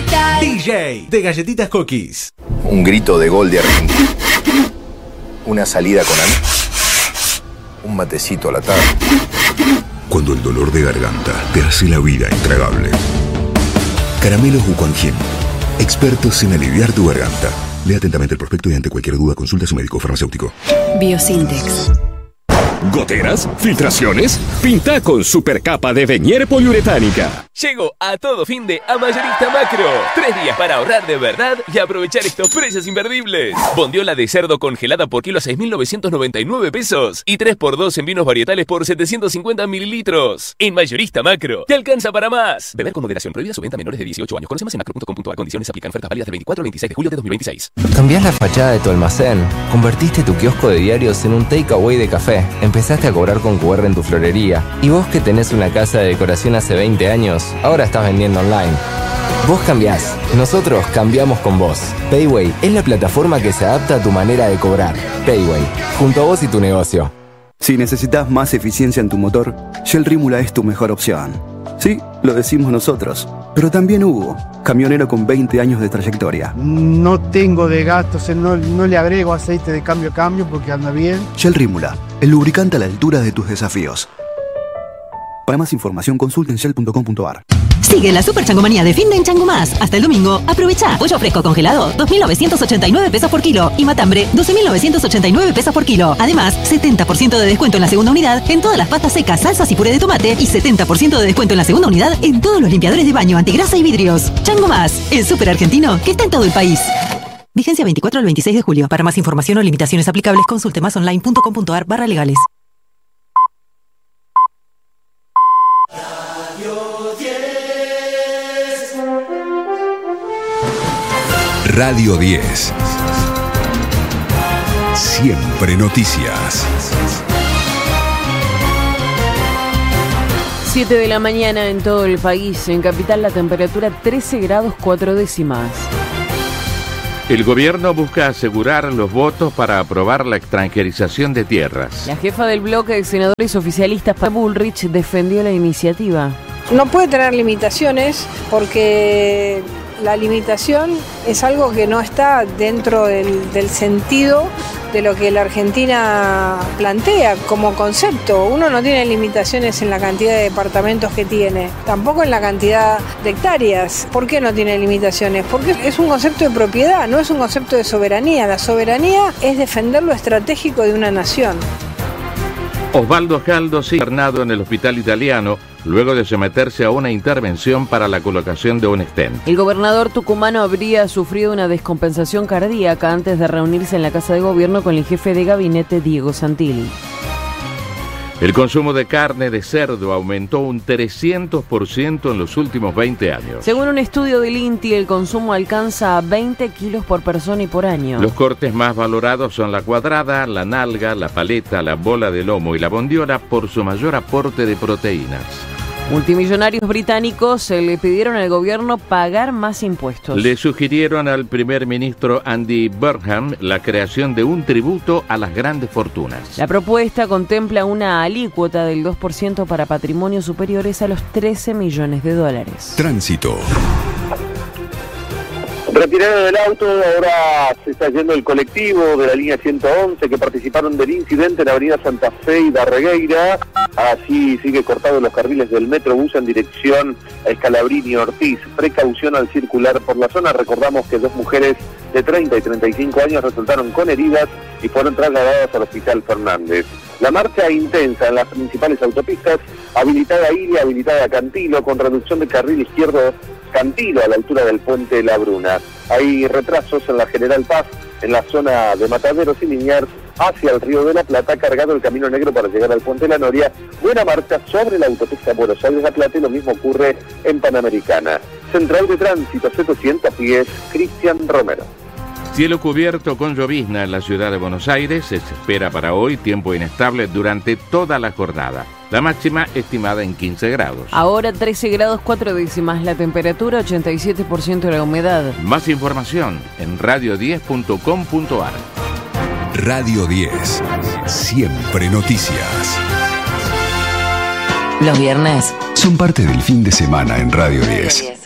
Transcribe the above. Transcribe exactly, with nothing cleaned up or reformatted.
Capital. D J de Galletitas Cookies. Un grito de gol de Argentina. Una salida con amigos. Un matecito a la tarde. Cuando el dolor de garganta te hace la vida intragable. Caramelos Wuquanjin. Expertos en aliviar tu garganta. Lea atentamente el prospecto y ante cualquier duda consulta a su médico farmacéutico. Biosintex. ¿Goteras? ¿Filtraciones? Pinta con supercapa de Venier poliuretánica. Llego a todo fin de a Mayorista Macro. Tres días para ahorrar de verdad y aprovechar estos precios imperdibles. Bondiola de cerdo congelada por kilo a seis mil novecientos noventa y nueve pesos. Y tres por dos en vinos varietales por setecientos cincuenta mililitros. En Mayorista Macro, te alcanza para más. Beber con moderación. Prohibida su venta a menores de dieciocho años. Conoce más en macro punto com punto a r. Condiciones aplican. Ofertas válidas del veinticuatro al veintiséis de julio de dos mil veintiséis. ¿Cambiás la fachada de tu almacén? ¿Convertiste tu kiosco de diarios en un takeaway de café? ¿Empezaste a cobrar con cu erre en tu florería? ¿Y vos que tenés una casa de decoración hace veinte años, ahora estás vendiendo online? Vos cambiás, nosotros cambiamos con vos. Payway es la plataforma que se adapta a tu manera de cobrar. Payway, junto a vos y tu negocio. Si necesitas más eficiencia en tu motor, Shell Rímula es tu mejor opción. Sí, lo decimos nosotros, pero también Hugo, camionero con veinte años de trayectoria. No tengo de gastos, no, no le agrego aceite de cambio a cambio porque anda bien. Shell Rímula, el lubricante a la altura de tus desafíos. Para más información consulta en shell punto com punto a r. Sigue la super changomanía de fin de en Chango Más. Hasta el domingo, aprovecha. Pollo fresco congelado, dos mil novecientos ochenta y nueve pesos por kilo. Y matambre, doce mil novecientos ochenta y nueve pesos por kilo. Además, setenta por ciento de descuento en la segunda unidad en todas las pastas secas, salsas y puré de tomate. Y setenta por ciento de descuento en la segunda unidad en todos los limpiadores de baño, antigrasa y vidrios. Chango Más, el super argentino que está en todo el país. Vigencia veinticuatro al veintiséis de julio. Para más información o limitaciones aplicables, consulte masonline punto com punto a r barra legales. Radio diez. Siempre noticias. siete de la mañana en todo el país. En Capital la temperatura trece grados cuatro décimas. El gobierno busca asegurar los votos para aprobar la extranjerización de tierras. La jefa del bloque de senadores oficialistas, Patricia Bullrich, defendió la iniciativa. No puede tener limitaciones porque la limitación es algo que no está dentro del, del sentido de lo que la Argentina plantea como concepto. Uno no tiene limitaciones en la cantidad de departamentos que tiene, tampoco en la cantidad de hectáreas. ¿Por qué no tiene limitaciones? Porque es un concepto de propiedad, no es un concepto de soberanía. La soberanía es defender lo estratégico de una nación. Osvaldo Caldo sigue internado en el hospital italiano luego de someterse a una intervención para la colocación de un stent. El gobernador tucumano habría sufrido una descompensación cardíaca antes de reunirse en la Casa de Gobierno con el jefe de gabinete, Diego Santilli. El consumo de carne de cerdo aumentó un trescientos por ciento en los últimos veinte años. Según un estudio del INTI, el consumo alcanza a veinte kilos por persona y por año. Los cortes más valorados son la cuadrada, la nalga, la paleta, la bola de lomo y la bondiola por su mayor aporte de proteínas. Multimillonarios británicos se le pidieron al gobierno pagar más impuestos. Le sugirieron al primer ministro Andy Burnham la creación de un tributo a las grandes fortunas. La propuesta contempla una alícuota del dos por ciento para patrimonios superiores a los trece millones de dólares. Tránsito. Retirado del auto, ahora se está yendo el colectivo de la línea ciento once que participaron del incidente en la avenida Santa Fe y Darregueira. Así sigue cortado los carriles del Metrobús en dirección a Escalabrini y Ortiz. Precaución al circular por la zona. Recordamos que dos mujeres de treinta y treinta y cinco años resultaron con heridas y fueron trasladadas al Hospital Fernández. La marcha intensa en las principales autopistas, habilitada Ilia, habilitada Cantilo, con reducción de carril izquierdo Cantilo a la altura del puente La Bruna. Hay retrasos en la General Paz, en la zona de Mataderos y Liniers, hacia el Río de la Plata, cargado el Camino Negro para llegar al puente La Noria. Buena marcha sobre la autopista Buenos Aires-La Plata y lo mismo ocurre en Panamericana. Central de Tránsito, setecientos pies, Cristian Romero. Cielo cubierto con llovizna en la ciudad de Buenos Aires. Se espera para hoy tiempo inestable durante toda la jornada. La máxima estimada en quince grados. Ahora trece grados cuatro décimas. La temperatura ochenta y siete por ciento de la humedad. Más información en radio diez punto com punto a r. Radio diez. Siempre noticias. Los viernes son parte del fin de semana en Radio diez.